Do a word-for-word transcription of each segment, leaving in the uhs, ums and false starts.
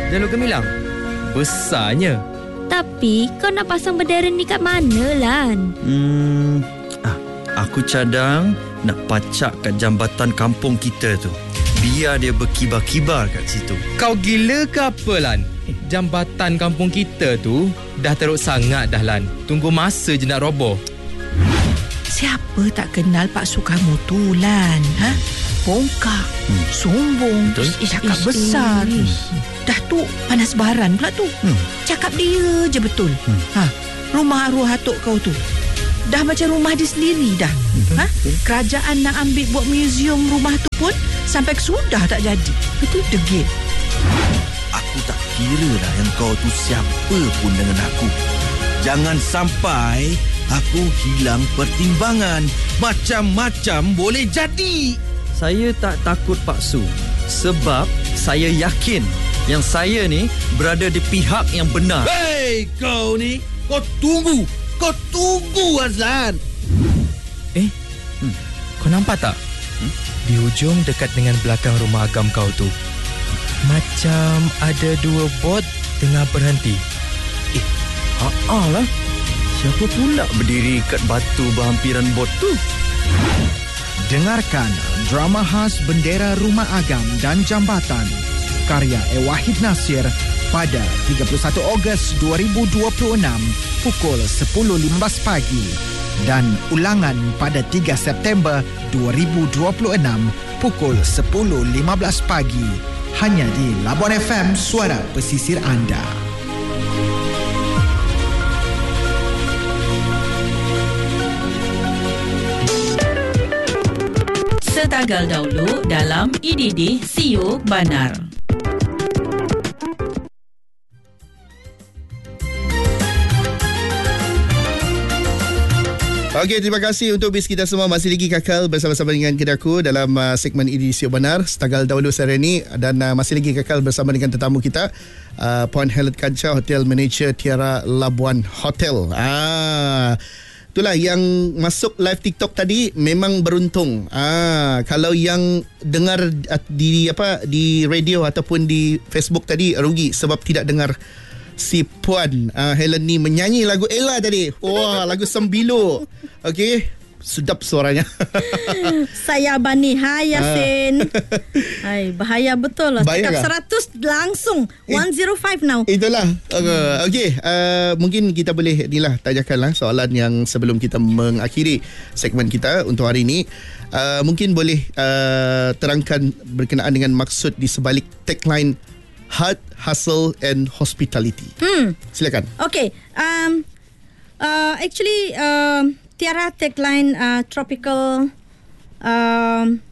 Jalur Gemilang? Besarnya. Tapi kau nak pasang bendera ni kat mana, Lan? Hmm, ah, aku cadang nak pacak kat jambatan kampung kita tu. Biar dia berkibar-kibar kat situ. Kau gila ke apa, Lan? Jambatan kampung kita tu dah teruk sangat dah, Lan. Tunggu masa je nak roboh. Siapa tak kenal Pak Su kamu tu, Lan? Ha? Bongkak, hmm. sombong, Betul? ish, cakap ish, besar. Ish. Dah tu panas baran pula tu. Hmm. Cakap dia je betul. Hmm. Ha, rumah arwah atuk kau tu dah macam rumah dia sendiri dah. Hmm. Ha? Kerajaan nak ambil buat museum rumah tu pun sampai sudah tak jadi. Betul degil. Aku tak kira lah yang kau tu siapa pun dengan aku. Jangan sampai aku hilang pertimbangan. Macam-macam boleh jadi. Saya tak takut Pak Su, sebab saya yakin yang saya ni berada di pihak yang benar. Hei, kau ni, kau tunggu. Kau tunggu, Azlan. Eh, hmm. kau nampak tak? Hmm? Di hujung dekat dengan belakang rumah agam kau tu, macam ada dua bot tengah berhenti. Eh, haa lah. Siapa pula berdiri kat batu berhampiran bot tu? Dengarkan drama khas Bendera Rumah Agam dan Jambatan karya E. Wahid Nasir pada tiga puluh satu Ogos dua ribu dua puluh enam pukul sepuluh lima belas pagi dan ulangan pada tiga September dua ribu dua puluh enam pukul sepuluh lima belas pagi hanya di Labuan F M, suara pesisir anda. Setagal dahulu dalam I D D Siu Banar. Okey, terima kasih untuk bis kita semua masih lagi kekal bersama-sama dengan Kedaku dalam uh, segmen I D D Siu Banar Setagal dahulu sehari ini dan uh, masih lagi kekal bersama dengan tetamu kita uh, Puan Helen Kancha, Hotel Manager Tiara Labuan Hotel. Ah, itulah yang masuk live TikTok tadi memang beruntung. Ah, kalau yang dengar di apa di radio ataupun di Facebook tadi rugi sebab tidak dengar si Puan uh, Helen ni menyanyi lagu Ella tadi. Wah, lagu Sembilo. Okey, sedap suaranya. Saya Bani Hai Yasin. Hai, bahaya betul lah. Bahaya Cakap kah? seratus langsung one oh five now. Itulah. Uh, Okey, uh, mungkin kita boleh inilah tanyakanlah soalan yang sebelum kita mengakhiri segmen kita untuk hari ini. Uh, mungkin boleh uh, terangkan berkenaan dengan maksud di sebalik tagline Heart, Hustle and Hospitality. Hmm. Silakan. Okay. Um, uh, actually, um, Tiara tagline uh, tropical, um,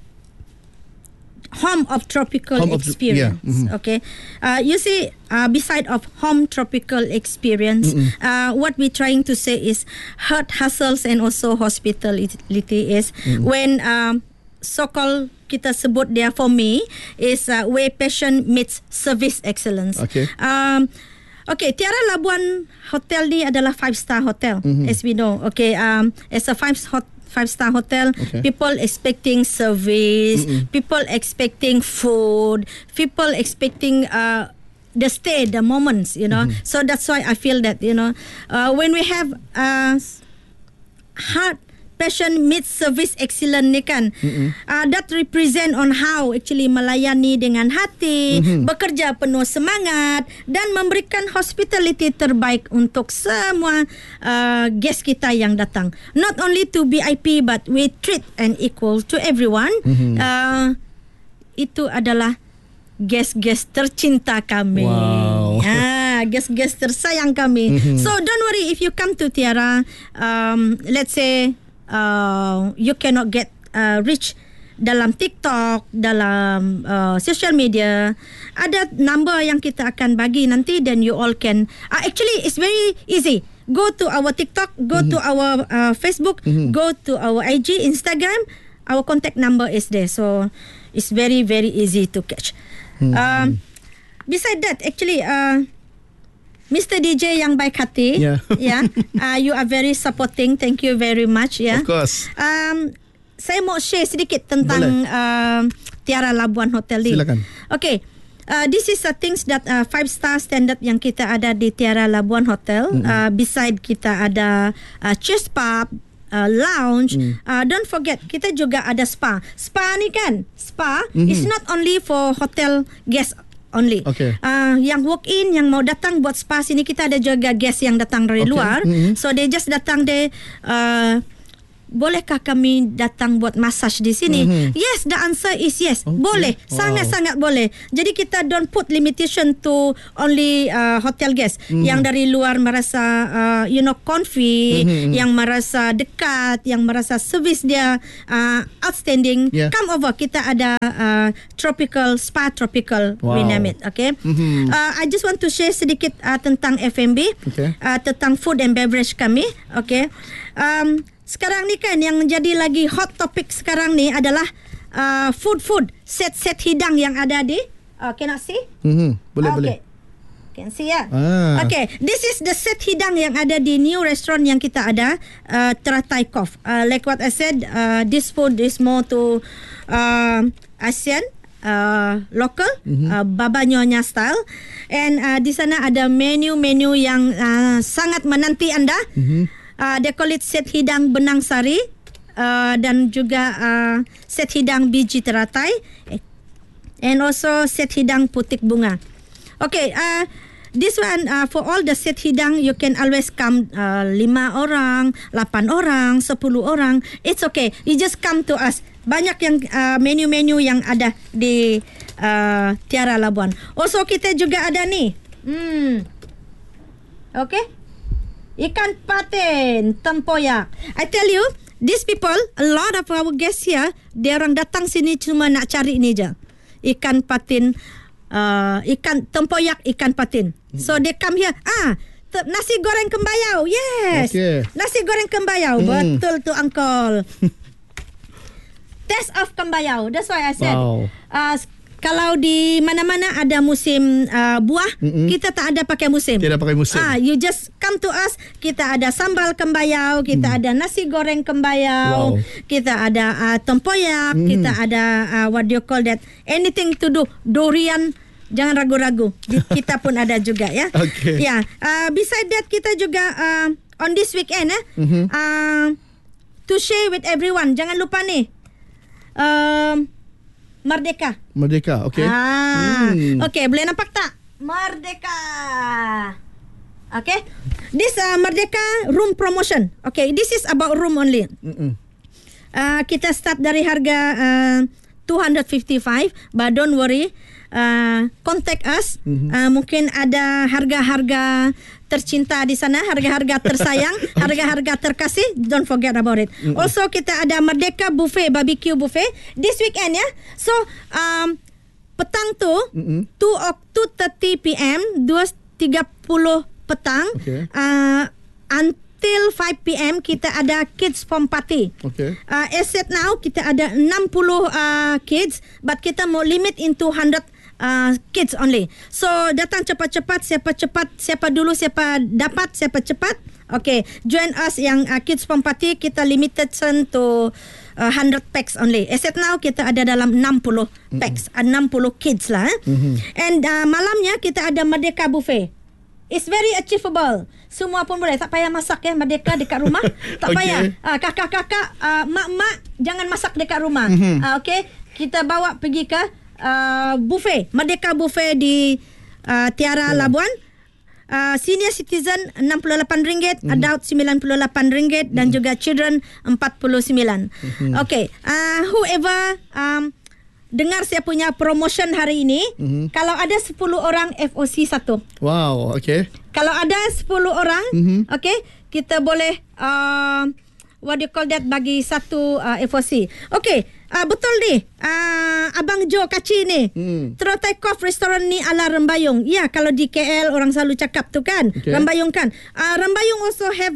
home of tropical home experience. Of, yeah. Mm-hmm. Okay. Uh, you see, uh, beside of home tropical experience, mm-hmm. uh, what we're trying to say is heart, hustles and also hospitality is mm-hmm. when um, so-called kita sebut dia for me is uh, where passion meets service excellence. Okay. Um, okay, Tiara Labuan Hotel ni adalah five star hotel, mm-hmm. as we know. Okay, um, as a five hot. Five star hotel, okay. People expecting service, mm-mm. people expecting food, people expecting uh, the stay, the moments, you know. Mm-hmm. So that's why I feel that, you know, uh, when we have uh, heart, passion meets service excellent ni kan, mm-hmm. uh, that represent on how actually melayani dengan hati, mm-hmm. bekerja penuh semangat dan memberikan hospitality terbaik untuk semua uh, guest kita yang datang. Not only to V I P but we treat and equal to everyone. Mm-hmm. Uh, itu adalah guest-guest tercinta kami. Wow. Ah, guest-guest tersayang kami. Mm-hmm. So don't worry if you come to Tiara, um, let's say Uh, you cannot get uh, reach dalam TikTok, dalam uh, social media. Ada number yang kita akan bagi nanti, then you all can uh, actually it's very easy. Go to our TikTok, go mm-hmm. to our uh, Facebook, mm-hmm. go to our I G, Instagram. Our contact number is there, so it's very very easy to catch. Mm-hmm. um, Beside that, actually uh, Mister D J yang baik hati, yeah, yeah. Uh, you are very supporting. Thank you very much. Yeah, of course. Um, saya mau share sedikit tentang uh, Tiara Labuan Hotel ni. Silakan. Okay, uh, this is the things that uh, five star standard yang kita ada di Tiara Labuan Hotel. Mm-hmm. Uh, beside kita ada uh, Cheers Pub, uh, lounge. Mm. Uh, don't forget kita juga ada spa. Spa ni kan, spa mm-hmm. is not only for hotel guests only. Okay. Uh, yang walk in, yang mau datang buat spa sini, kita ada juga guest yang datang dari okay. luar. Mm-hmm. So they just datang deh. Uh, bolehkah kami datang buat massage di sini? Mm-hmm. Yes, the answer is yes. Okay. Boleh, wow. sangat-sangat boleh. Jadi kita don't put limitation to only uh, hotel guests. Mm-hmm. Yang dari luar merasa uh, you know comfy, mm-hmm. yang merasa dekat, yang merasa service dia uh, outstanding. Yeah. Come over, kita ada uh, tropical spa, tropical wow. we name it. Okay. Mm-hmm. Uh, I just want to share sedikit uh, tentang F and B, okay. uh, tentang food and beverage kami. Okay. Um, Sekarang ni kan yang menjadi lagi hot topic sekarang ni adalah uh, food-food, set-set hidang yang ada di uh, can I see? Mm-hmm. Boleh, okay. boleh. Can see ya? Ah. Okay, this is the set hidang yang ada di new restaurant yang kita ada, uh, Teratai Coff. Uh, like what I said, uh, this food is more to uh, ASEAN, uh, local, mm-hmm. uh, Baba Nyonya style. And uh, di sana ada menu-menu yang uh, sangat menanti anda. Mm-hmm. Uh, they call it set hidang benang sari uh, dan juga uh, set hidang biji teratai and also set hidang putik bunga. Okay, uh, this one uh, for all the set hidang you can always come uh, lima orang, lapan orang, sepuluh orang. It's okay. You just come to us. Banyak yang uh, menu-menu yang ada di uh, Tiara Labuan. Also kita juga ada ni. Hmm. Okay. Ikan patin, tempoyak. I tell you, these people, a lot of our guests here, dia orang datang sini cuma nak cari ni je. Ikan patin, uh, ikan tempoyak, ikan patin. So they come here. Ah, te- nasi goreng kembayau. Yes. Okay. Nasi goreng kembayau. Hmm. Betul tu uncle. Taste of kembayau. That's why I said. Wow. Uh, Kalau di mana-mana ada musim uh, buah, mm-hmm. kita tak ada pakai musim. Tidak pakai musim. Ah, you just come to us. Kita ada sambal kembayau, kita mm. ada nasi goreng kembayau, wow. kita ada uh, tempoyak, mm. kita ada uh, what do you call that? Anything to do durian. Jangan ragu-ragu. Kita pun ada juga ya. Okay. Ya. Yeah. Uh, beside that kita juga uh, on this weekend eh, mm-hmm. uh, to share with everyone. Jangan lupa nih. Um, Merdeka. Merdeka, okay. Ah, hmm. Okay, boleh nampak tak? Merdeka. Okay. This uh, Merdeka room promotion. Okay, this is about room only. Uh, kita start dari harga uh, two hundred fifty-five, but don't worry. Uh, contact us. Mm-hmm. Uh, mungkin ada harga-harga tercinta di sana, harga-harga tersayang, okay. harga-harga terkasih. Don't forget about it. Mm-hmm. Also kita ada Merdeka Buffet, barbecue buffet this weekend ya. So um, petang tu mm-hmm. two thirty p.m. two tiga puluh petang. Okay. Uh, until five p.m. kita ada kids pom party. Okay. Uh, as said now kita ada sixty uh, kids, but kita mau limit into one hundred Uh, kids only. So datang cepat-cepat, siapa cepat, siapa dulu, siapa dapat, siapa cepat. Okay, join us yang uh, kids pom party. Kita limited to uh, one hundred packs only. As at now kita ada dalam sixty packs, mm-hmm. sixty kids lah. Eh? Mm-hmm. And uh, malamnya kita ada Merdeka Buffet. It's very achievable. Semua pun boleh. Tak payah masak ya, Merdeka dekat rumah. Tak okay. payah. Uh, kakak-kakak, uh, mak-mak jangan masak dekat rumah. Mm-hmm. Uh, okay, kita bawa pergi ke Uh, buffet, Merdeka Buffet di uh, Tiara yeah. Labuan. Uh, senior citizen sixty-eight ringgit, mm. adult ninety-eight ringgit, mm. dan juga children forty-nine. Mm-hmm. Okay, uh, whoever um, dengar saya punya promotion hari ini, mm-hmm. kalau ada sepuluh orang F O C satu. Wow, okay. Kalau ada sepuluh orang, mm-hmm. okay, kita boleh uh, what do you call that, bagi satu uh, F O C. Okay. Uh, betul ni uh, Abang Jo Kaci ni hmm. Teratai Coff restoran ni ala Rembayung. Ya, kalau di K L orang selalu cakap tu kan, okay. Rembayung kan. uh, Rembayung also have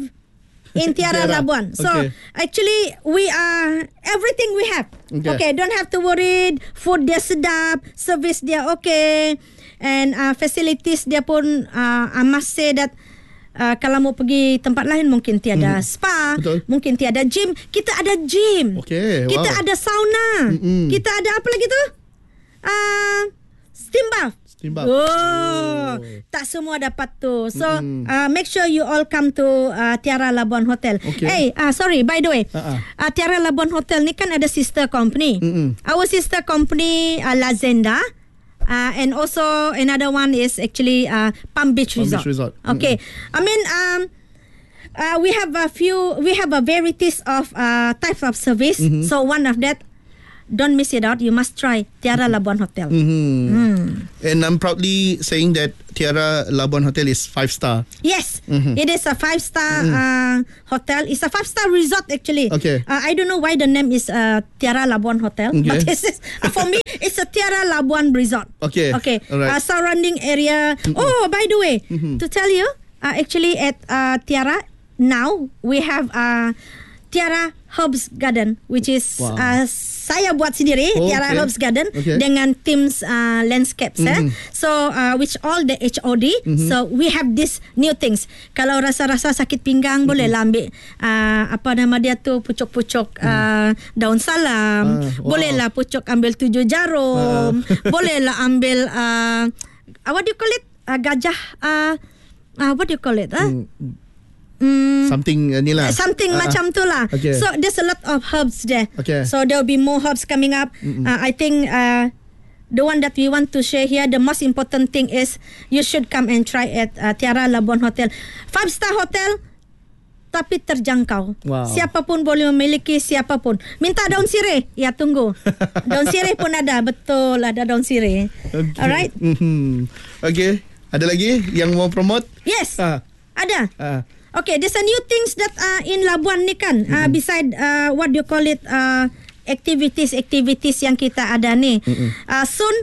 in Tiara Labuan. So okay. actually we are everything we have. Okay, okay, don't have to worry. Food dia sedap, service dia okay, and uh, facilities dia pun uh, I must say that Uh, kalau mau pergi tempat lain mungkin tiada mm. spa, betul. Mungkin tiada gym. Kita ada gym. Okay, kita wow. ada sauna. Mm-mm. Kita ada apa lagi tu? Uh, steam bath. Steam bath. Oh, tak semua dapat tu. So mm-hmm. uh, make sure you all come to uh, Tiara Labuan Hotel. Okay. Hey, uh, sorry, by the way, uh-uh. uh, Tiara Labuan Hotel ni kan ada sister company. Mm-mm. Our sister company uh, Lazenda. Uh, and also another one is actually uh, Palm Beach Palm Resort. Beach Resort. Okay, I mean um, uh, we have a few, we have a varieties of uh, types of service. Mm-hmm. So one of that, don't miss it out. You must try Tiara Labuan Hotel. Mm-hmm. Mm. And I'm proudly saying that Tiara Labuan Hotel is five star. Yes, mm-hmm. it is a five star mm. uh, hotel. It's a five star resort actually. Okay. Uh, I don't know why the name is uh, Tiara Labuan Hotel, okay. but this is, uh, for me it's a Tiara Labuan Resort. Okay. Okay. Alright. Uh, surrounding area. Mm-hmm. Oh, by the way, mm-hmm. to tell you, uh, actually at uh, Tiara now we have uh, Tiara Herbs Garden, which is wow. uh, saya buat sendiri, oh, Tiara okay. Herbs Garden okay. dengan Teams uh, Landscapes. Mm-hmm. Eh. So uh, which all the H O D. Mm-hmm. So we have this new things. Kalau rasa-rasa sakit pinggang, mm-hmm. boleh lah ambil uh, apa nama dia tu, pucuk-pucuk mm. uh, daun salam. Uh, wow. Boleh lah pucuk ambil tujuh jarum. Uh. Boleh lah ambil uh, what do you call it? Uh, gajah. Uh, uh, what do you call it? Uh? Mm. Mm, something uh, ni lah. Something uh, macam tu lah. Okay. So there's a lot of herbs there. Okay. So there will be more herbs coming up. Uh, I think uh, the one that we want to share here, the most important thing is you should come and try at uh, Tiara Labuan Hotel. Five star hotel, tapi terjangkau. Wow. Siapapun boleh memiliki, siapapun. Minta daun sirih, ya tunggu. Daun sirih pun ada, betul ada daun sirih. Okay. Alright. Mm-hmm. Okay. Ada lagi yang mau promote? Yes. Ah. Ada. Ah. Okay, there's a new things that uh, in Labuan ni kan. Mm-hmm. Uh, beside uh, what do you call it, uh, activities activities yang kita ada ni. Mm-hmm. Uh, soon,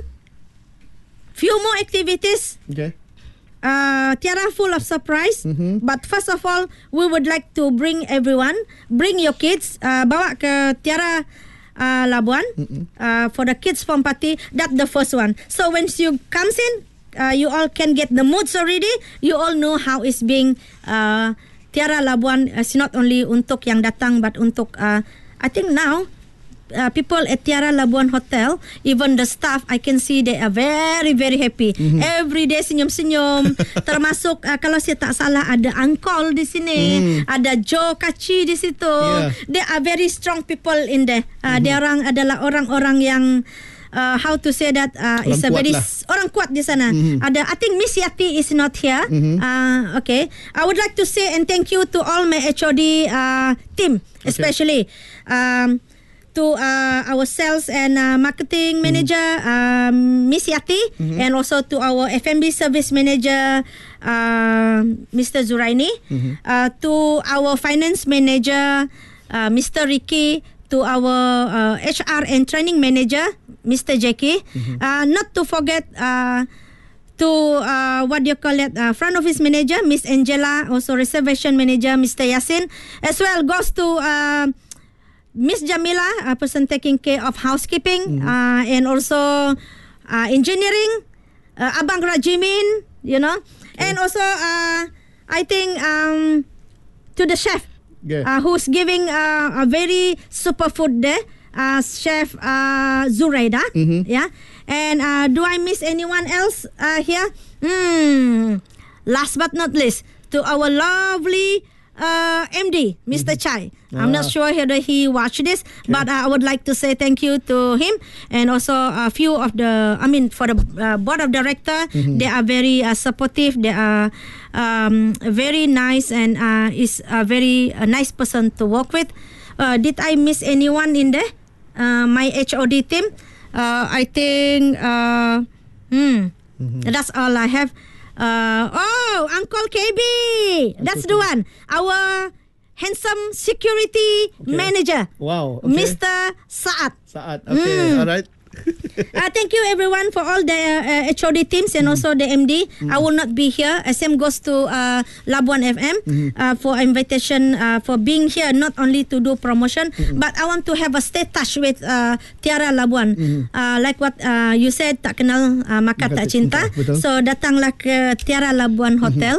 few more activities. Okay. Uh, Tiara full of surprise. Mm-hmm. But first of all, we would like to bring everyone, bring your kids, uh, bawa ke Tiara uh, Labuan mm-hmm. uh, for the kids pom party. That's the first one. So when you comes in, Uh, you all can get the moods already. You all know how it's being uh, Tiara Labuan is not only untuk yang datang but untuk uh, I think now uh, people at Tiara Labuan Hotel, even the staff, I can see they are very very happy. Mm-hmm. Every day senyum-senyum. Termasuk uh, kalau saya tak salah ada Angkol di sini, mm. ada Joe Kaci di situ. Yeah. They are very strong people in there. Uh, mm-hmm. Dia orang adalah orang-orang yang Uh, how to say that uh, is a very lah. orang kuat di sana. Mm-hmm. Ada, I think Miss Yati is not here. Mm-hmm. Uh, okay, I would like to say and thank you to all my H O D uh, team, okay. especially um, to uh, our sales and uh, marketing manager, mm-hmm. um, Miss Yati, mm-hmm. and also to our F and B service manager, uh, Mister Zuraini, mm-hmm. uh, to our finance manager, uh, Mister Ricky, to our uh, H R and training manager, Mister Jackie. Mm-hmm. Uh, not to forget uh, to uh, what do you call it, uh, front office manager, Miss Angela, also reservation manager, Mister Yasin, as well goes to uh, Miss Jamila, a person taking care of housekeeping, mm-hmm. uh, and also uh, engineering, uh, Abang Rajimin, you know, okay. and also uh, I think um, to the chef. Yeah. Uh, who's giving uh, a very super food there, uh, Chef uh, Zuraida. Mm-hmm. Yeah, and uh, do I miss anyone else uh, here? Mm. Last but not least, to our lovely uh, M D, Mister Mm-hmm. Chai. Ah. I'm not sure whether he watched this, okay. but uh, I would like to say thank you to him and also a few of the, I mean, for the uh, board of director, mm-hmm. they are very uh, supportive. They are um, very nice and uh, is a very uh, nice person to work with. Uh, did I miss anyone in there? Uh, my H O D team? Uh, I think uh, hmm, mm-hmm. that's all I have. Uh, oh, Uncle K B. That's the one. Our handsome security okay. manager. Wow. Okay. Mister Saad. Saad. Okay. Mm. All right. uh, thank you everyone for all the uh, H O D teams and mm. also the M D. Mm. I will not be here. Same goes to uh, Labuan F M mm-hmm. uh, for invitation uh, for being here, not only to do promotion, mm-hmm. but I want to have a stay touch with uh, Tiara Labuan. Mm-hmm. Uh, like what uh, you said, tak kenal uh, maka, maka tak cinta. cinta. So datanglah ke Tiara Labuan Hotel. Mm-hmm.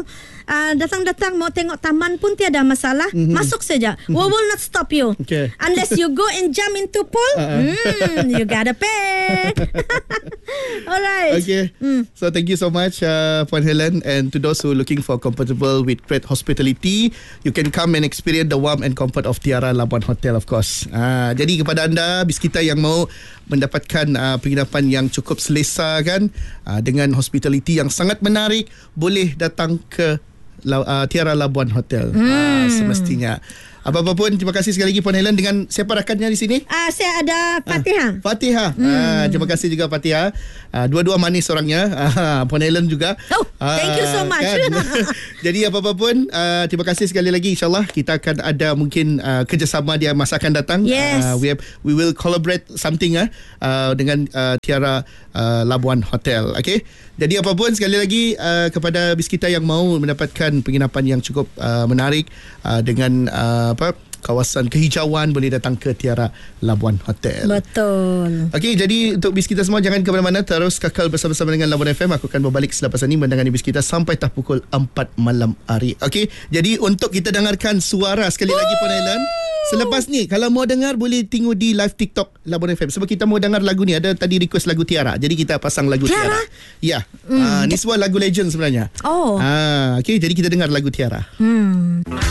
uh, datang-datang mau tengok taman pun tiada masalah. Mm-hmm. Masuk saja. We will not stop you. Okay. Unless you go and jump into pool, uh-uh. mm, you gotta pay. Alright. Okay. Mm. So thank you so much, uh, Puan Helen. And to those who are looking for comfortable with great hospitality, you can come and experience the warmth and comfort of Tiara Labuan Hotel, of course. Uh, jadi kepada anda, bis kita yang mau mendapatkan uh, penginapan yang cukup selesa kan, uh, dengan hospitality yang sangat menarik, boleh datang ke uh, Tiara Labuan Hotel. Mm. Uh, semestinya. Apa-apa pun, terima kasih sekali lagi Puan Helen. Dengan siapa rakannya di sini? Ah, uh, saya ada Fatihah. Uh, Fatihah. Hmm. Uh, terima kasih juga Fatihah. Uh, dua-dua manis orangnya. Uh, Puan Helen juga. Oh, thank you so much. Kan? Jadi apa-apa pun, uh, terima kasih sekali lagi. InsyaAllah kita akan ada mungkin uh, kerjasama di masa akan datang. Yes. Uh, we have, we will collaborate something uh, uh, dengan uh, Tiara uh, Labuan Hotel. Okay. Jadi apa pun, sekali lagi uh, kepada bis kita yang mau mendapatkan penginapan yang cukup uh, menarik uh, dengan uh, apa kawasan kehijauan, boleh datang ke Tiara Labuan Hotel. Betul. Okey, jadi untuk bis kita semua jangan ke mana-mana, terus kekal bersama-sama dengan Labuan F M. Aku akan berbalik selepas ini mendengarkan bis kita sampai tak pukul empat malam hari. Okey, jadi untuk kita dengarkan suara sekali lagi Puan Helen. Selepas ni kalau mau dengar boleh tengok di live TikTok Labuan F M. Sebab kita mau dengar lagu ni, ada tadi request lagu Tiara. Jadi kita pasang lagu Tiara. Tiara? Ya. Mm. Uh, ni semua lagu legend sebenarnya. Oh. Ah, okey, jadi kita dengar lagu Tiara. Hmm.